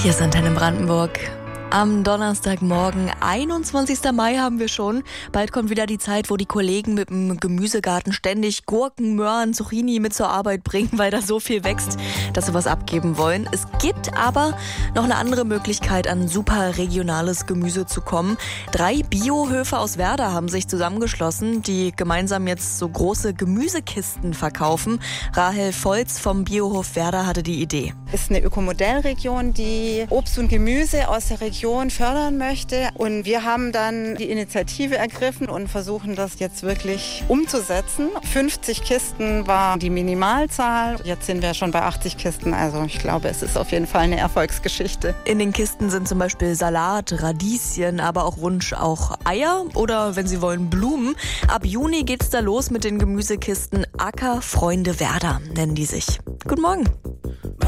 Hier ist Antenne Brandenburg. Am Donnerstagmorgen, 21. Mai haben wir schon. Bald kommt wieder die Zeit, wo die Kollegen mit dem Gemüsegarten ständig Gurken, Möhren, Zucchini mit zur Arbeit bringen, weil da so viel wächst, dass sie was abgeben wollen. Es gibt aber noch eine andere Möglichkeit, an super regionales Gemüse zu kommen. 3 Biohöfe aus Werder haben sich zusammengeschlossen, die gemeinsam jetzt so große Gemüsekisten verkaufen. Rahel Volz vom Biohof Werder hatte die Idee. Es ist eine Ökomodellregion, die Obst und Gemüse aus der Region fördern möchte. Und wir haben dann die Initiative ergriffen und versuchen das jetzt wirklich umzusetzen. 50 Kisten war die Minimalzahl. Jetzt sind wir schon bei 80 Kisten. Also ich glaube, es ist auf jeden Fall eine Erfolgsgeschichte. In den Kisten sind zum Beispiel Salat, Radieschen, aber auch auch Eier oder, wenn Sie wollen, Blumen. Ab Juni geht's da los mit den Gemüsekisten. Ackerfreunde Werder nennen die sich. Guten Morgen.